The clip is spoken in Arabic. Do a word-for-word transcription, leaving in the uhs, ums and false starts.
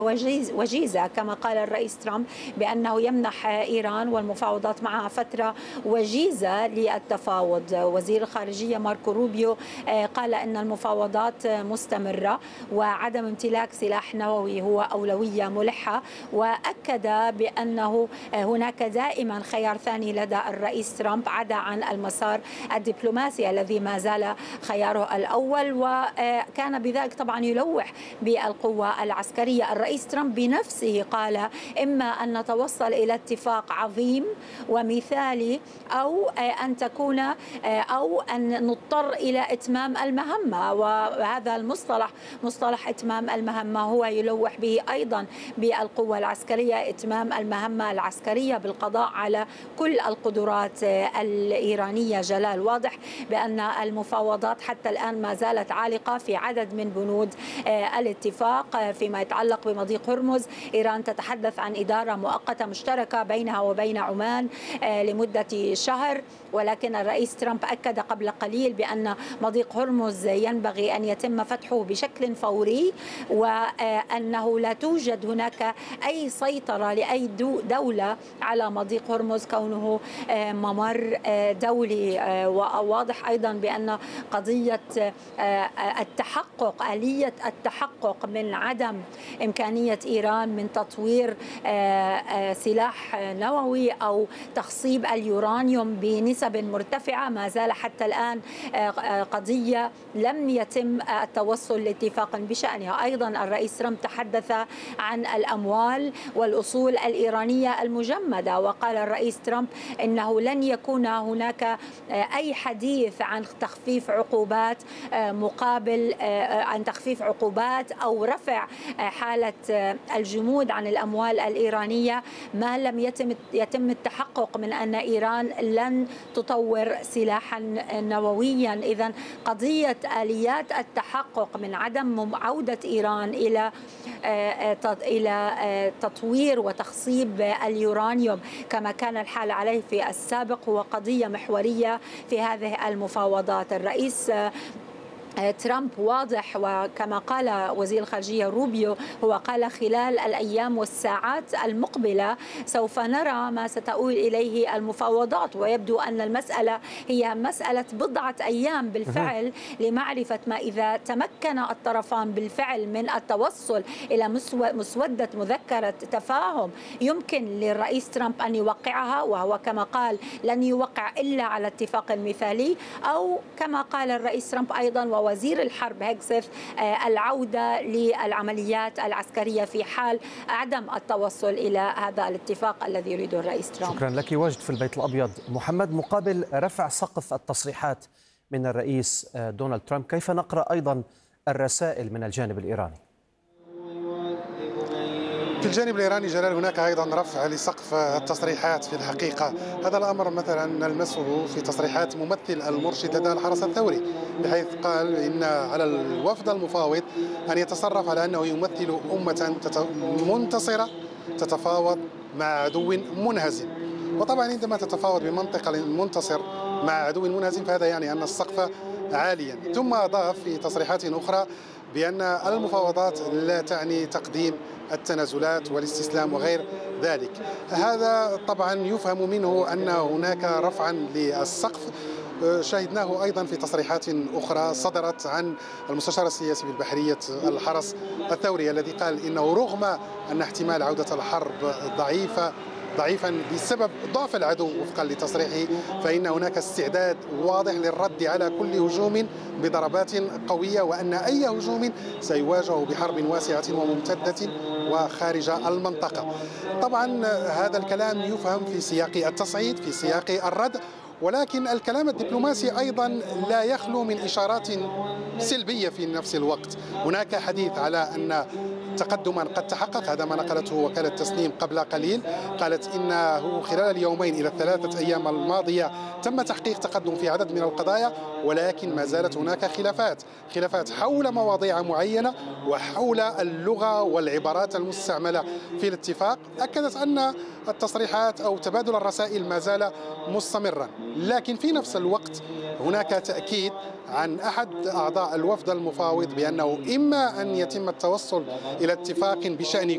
وجيز وجيزة كما قال الرئيس ترامب بأنه يمنح إيران والمفاوضات معها فترة وجيزة للتفاوض. وزير الخارجية ماركو روبيو قال أن المفاوضات مستمرة وعدم امتلاك سلاح نووي هو أولوية ملحة، وأكد بأنه هناك دائما خيار ثاني لدى الرئيس ترامب عدا عن المسار الدبلوماسي الذي ما زال خياره الأول، وكان بذلك طبعا يلوح بالقوة العسكرية. الرئيس ترامب بنفسه قال إما أن نتوصل إلى اتفاق عظيم ومثالي أو أن تكون أو أن نضطر إلى إتمام المهمة، وهذا المصطلح مصطلح إتمام المهمة هو يلوح به أيضا بالقوة العسكرية، إتمام المهمة العسكرية بالقضاء على كل القدرات الإيرانية. جلال، واضح بأن المفاوضات حتى الآن ما زالت عالقة في عدد من بنود الاتفاق فيما يتعلق بمضيق هرمز. إيران تتحدث عن إدارة مؤقتة مشتركة بينها وبين عمان لمدة شهر، ولكن الرئيس ترامب أكد قبل قليل بأن مضيق هرمز ينبغي أن يتم فتحه بشكل فوري، وأنه لا توجد هناك أي سيطرة لأي دولة على مضيق هرمز كونه ممر دولي. وواضح أيضا بأن قضية التحقق آلية التحقق من عدم إمكانية إيران من تطوير سلاح نووي أو تخصيب اليورانيوم بنسب مرتفعة ما زال حتى الآن قضية لم يتم التوصل لاتفاق بشأنها. أيضا الرئيس ترامب تحدث عن الأموال والأصول الإيرانية المجمدة، وقال الرئيس ترامب إنه لن يكون هناك أي حديث عن تخفيف عقوبات مقابل عن تخفيف عقوبات أو رفع حالة الجمود عن الأموال الإيرانية ما لم يتم يتم التحقق من أن إيران لن تطور سلاحا نوويا. إذن قضية آليات التحقق من عدم عودة إيران إلى إلى تطوير وتخصيب اليورانيوم كما كان الحال عليه في السابق هو قضية محورية في هذه المفاوضات. الرئيس ترامب واضح، وكما قال وزير الخارجية روبيو هو قال خلال الأيام والساعات المقبلة سوف نرى ما ستؤول إليه المفاوضات، ويبدو أن المسألة هي مسألة بضعة أيام بالفعل لمعرفة ما إذا تمكن الطرفان بالفعل من التوصل إلى مسودة مذكرة تفاهم يمكن للرئيس ترامب أن يوقعها، وهو كما قال لن يوقع إلا على اتفاق مثالي، أو كما قال الرئيس ترامب أيضا وزير الحرب هيكسيث العودة للعمليات العسكرية في حال عدم التوصل إلى هذا الاتفاق الذي يريده الرئيس ترامب. شكرا لك. واجد في البيت الأبيض محمد، مقابل رفع سقف التصريحات من الرئيس دونالد ترامب، كيف نقرأ أيضا الرسائل من الجانب الإيراني؟ في الجانب الإيراني جلال هناك أيضا رفع لسقف التصريحات. في الحقيقة هذا الأمر مثلا نلمسه في تصريحات ممثل المرشد لدى الحرس الثوري، بحيث قال إن على الوفد المفاوض أن يتصرف على أنه يمثل أمة منتصرة تتفاوض مع عدو منهزم. وطبعا عندما تتفاوض بمنطق المنتصر مع عدو منهزم فهذا يعني أن السقف عاليا. ثم أضاف في تصريحات أخرى بأن المفاوضات لا تعني تقديم التنازلات والاستسلام وغير ذلك. هذا طبعا يفهم منه أن هناك رفعا للسقف. شاهدناه أيضا في تصريحات أخرى صدرت عن المستشار السياسي بالبحرية الحرس الثوري الذي قال إنه رغم أن احتمال عودة الحرب ضعيفة ضعيفا بسبب ضعف العدو وفقا لتصريحه، فإن هناك استعداد واضح للرد على كل هجوم بضربات قوية، وأن أي هجوم سيواجه بحرب واسعة وممتدة وخارج المنطقة. طبعا هذا الكلام يفهم في سياق التصعيد، في سياق الرد، ولكن الكلام الدبلوماسي أيضا لا يخلو من إشارات سلبية في نفس الوقت. هناك حديث على أن تقدما قد تحقق، هذا ما نقلته وكالة تسنيم قبل قليل، قالت إنه خلال اليومين إلى الثلاثة أيام الماضية تم تحقيق تقدم في عدد من القضايا، ولكن ما زالت هناك خلافات خلافات حول مواضيع معينة وحول اللغة والعبارات المستعملة في الاتفاق. أكدت أن التصريحات أو تبادل الرسائل ما زال مستمرا، لكن في نفس الوقت هناك تأكيد عن أحد أعضاء الوفد المفاوض بأنه إما أن يتم التوصل إلى اتفاق بشأن